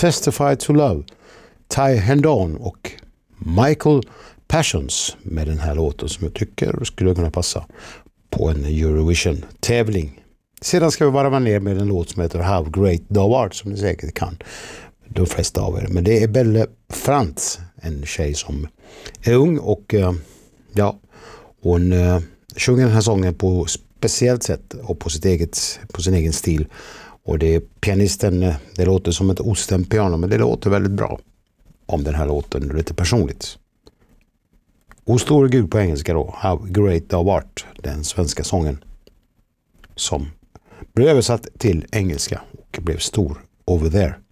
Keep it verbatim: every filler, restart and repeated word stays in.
Testify to Love, Ty Hendon och Michael Passions med den här låten som jag tycker skulle kunna passa på en Eurovision-tävling. Sedan ska vi varva ner med en låt som heter How Great Thou Art, som ni säkert kan, de flesta av er. Men det är Belle Frantz, en tjej som är ung och ja, hon uh, sjunger den här sången på speciellt sätt och på, sitt eget, på sin egen stil. Och det är pianisten, det låter som ett ostämt piano, men det låter väldigt bra om den här låten, lite personligt. O store Gud på engelska då, How Great Thou Art, den svenska sången som blev översatt till engelska och blev stor over there.